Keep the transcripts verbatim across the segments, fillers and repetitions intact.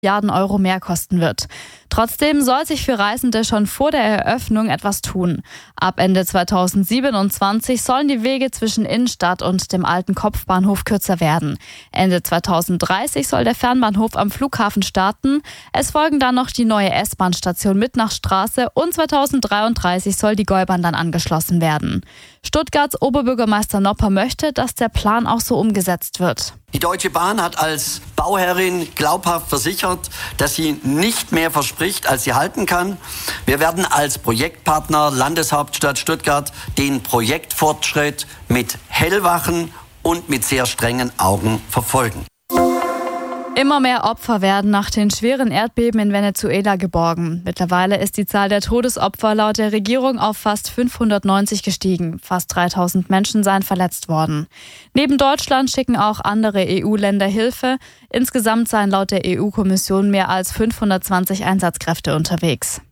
Milliarden Euro mehr kosten wird. Trotzdem soll sich für Reisende schon vor der Eröffnung etwas tun. Ab Ende zweitausendsiebenundzwanzig sollen die Wege zwischen Innenstadt und dem alten Kopfbahnhof kürzer werden. Ende zweitausenddreißig soll der Fernbahnhof am Flughafen starten. Es folgen dann noch die neue S-Bahn-Station Mittnachstraße und zweitausenddreiunddreißig soll die Gäubahn dann angeschlossen werden. Stuttgarts Oberbürgermeister Nopper möchte, dass der Plan auch so umgesetzt wird. Die Deutsche Bahn hat als Bauherrin glaubhaft versichert, dass sie nicht mehr verspricht, als sie halten kann. Wir werden als Projektpartner Landeshauptstadt Stuttgart den Projektfortschritt mit hellwachen und mit sehr strengen Augen verfolgen. Immer mehr Opfer werden nach den schweren Erdbeben in Venezuela geborgen. Mittlerweile ist die Zahl der Todesopfer laut der Regierung auf fast fünfhundertneunzig gestiegen. Fast dreitausend Menschen seien verletzt worden. Neben Deutschland schicken auch andere E U-Länder Hilfe. Insgesamt seien laut der E U-Kommission mehr als fünfhundertzwanzig Einsatzkräfte unterwegs.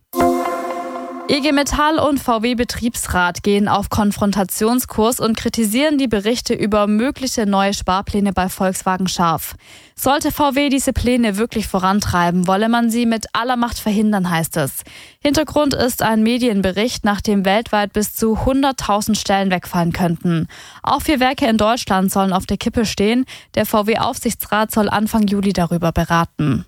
I G Metall und V W-Betriebsrat gehen auf Konfrontationskurs und kritisieren die Berichte über mögliche neue Sparpläne bei Volkswagen scharf. Sollte V W diese Pläne wirklich vorantreiben, wolle man sie mit aller Macht verhindern, heißt es. Hintergrund ist ein Medienbericht, nach dem weltweit bis zu hunderttausend Stellen wegfallen könnten. Auch vier Werke in Deutschland sollen auf der Kippe stehen. Der V W-Aufsichtsrat soll Anfang Juli darüber beraten.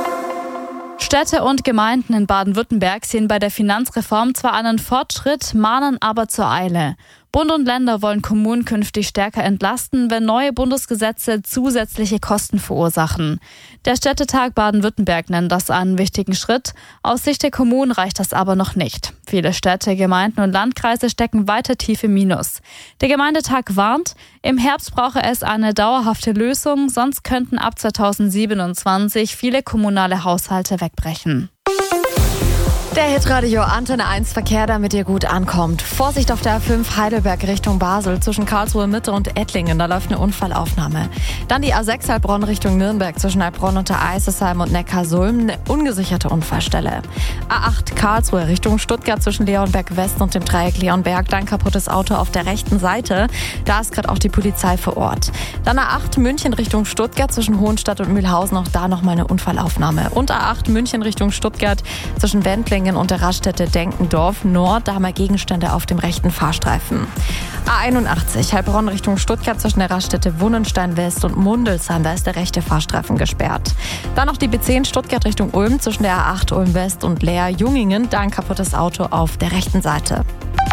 Städte und Gemeinden in Baden-Württemberg sehen bei der Finanzreform zwar einen Fortschritt, mahnen aber zur Eile. Bund und Länder wollen Kommunen künftig stärker entlasten, wenn neue Bundesgesetze zusätzliche Kosten verursachen. Der Städtetag Baden-Württemberg nennt das einen wichtigen Schritt. Aus Sicht der Kommunen reicht das aber noch nicht. Viele Städte, Gemeinden und Landkreise stecken weiter tief im Minus. Der Gemeindetag warnt, im Herbst brauche es eine dauerhafte Lösung, sonst könnten ab zweitausendsiebenundzwanzig viele kommunale Haushalte wegbrechen. Der Hitradio Antenne eins Verkehr, damit ihr gut ankommt. Vorsicht auf der A fünf Heidelberg Richtung Basel zwischen Karlsruhe Mitte und Ettlingen, da läuft eine Unfallaufnahme. Dann die A sechs Heilbronn Richtung Nürnberg zwischen Heilbronn und der Eisesheim und Neckarsulm, eine ungesicherte Unfallstelle. A acht Karlsruhe Richtung Stuttgart zwischen Leonberg West und dem Dreieck Leonberg, dann kaputtes Auto auf der rechten Seite. Da ist gerade auch die Polizei vor Ort. Dann A acht München Richtung Stuttgart zwischen Hohenstadt und Mühlhausen, auch da nochmal eine Unfallaufnahme. Und A acht München Richtung Stuttgart zwischen Wendlingen und der Raststätte Denkendorf Nord, da haben wir Gegenstände auf dem rechten Fahrstreifen. A einundachtzig Heilbronn Richtung Stuttgart zwischen der Raststätte Wunnenstein West und Mundelsheim, da ist der rechte Fahrstreifen gesperrt. Dann noch die B zehn Stuttgart Richtung Ulm zwischen der A acht Ulm West und Leer-Jungingen, da ein kaputtes Auto auf der rechten Seite.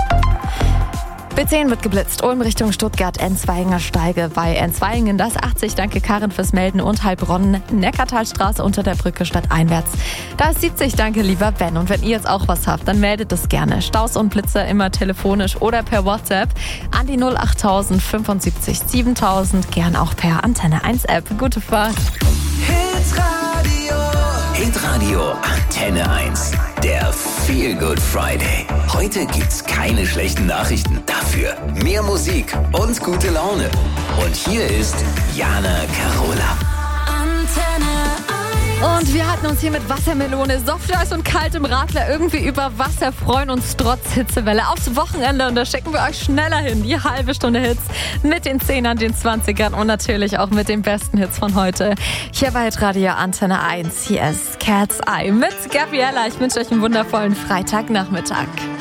B zehn wird geblitzt, Ulm Richtung Stuttgart, Enzweiger Steige bei Enzweingen, das achtzig, danke Karin fürs Melden, und Heilbronn, Neckartalstraße unter der Brücke stadteinwärts. Da ist siebzig, danke lieber Ben, und wenn ihr jetzt auch was habt, dann meldet es gerne. Staus und Blitze immer telefonisch oder per WhatsApp an die null acht tausend fünfundsiebzig siebentausend, gern auch per Antenne eins App. Gute Fahrt. Hitradio, Hitradio Antenne eins, der Feel Good Friday. Heute gibt's keine schlechten Nachrichten, dafür mehr Musik und gute Laune. Und hier ist Jana Carola. Und wir hatten uns hier mit Wassermelone, Softeis und kaltem Radler irgendwie über Wasser freuen uns trotz Hitzewelle aufs Wochenende. Und da schicken wir euch schneller hin. Die halbe Stunde Hits mit den Zehnern, den Zwanzigern und natürlich auch mit den besten Hits von heute. Hier bei Radio Antenne eins. Hier ist Cat's Eye mit Gabriella. Ich wünsche euch einen wundervollen Freitagnachmittag.